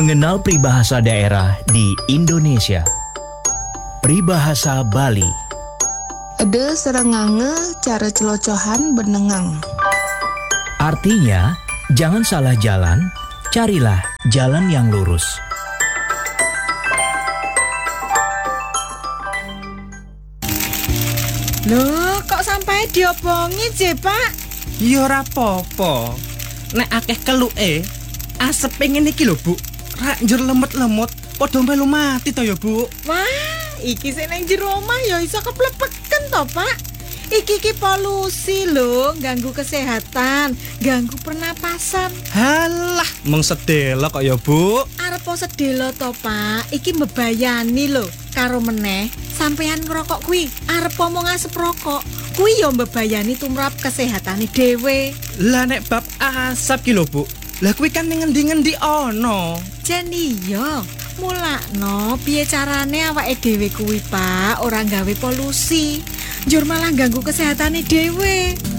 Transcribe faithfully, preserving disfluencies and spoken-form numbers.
Mengenal peribahasa daerah di Indonesia. Peribahasa Bali. Ede serengange cara celocohan benengang. Artinya, jangan salah jalan, carilah jalan yang lurus. Loh, kok sampai diomongi, Je, Pak? Ya ora apa-apa. Nek akeh keluke, asep pengen iki lho, Bu. Rak njur lemut-lemut, padha melu mati to ya, Bu. Wah, iki sing nang jero omah ya iso keplepeken to, Pak. Iki ki polusi lho, ganggu kesehatan, ganggu pernapasan. Halah, mung sedelo kok ya, Bu. Arep sedelo to, Pak. Iki mbebayani lho. Karo meneh, sampeyan ngerokok kuwi arep omong ngasep rokok. Kuwi ya mbebayani tumrap kesehatane dhewe. Lah nek bab asap ki lho, Bu. Lah kuwi kan ning ngendi-ngendi ana. Jan iya, mulakno piye carane awake dhewe kuwi, Pak, ora gawe polusi. Njur malah ganggu kesehatane dhewe.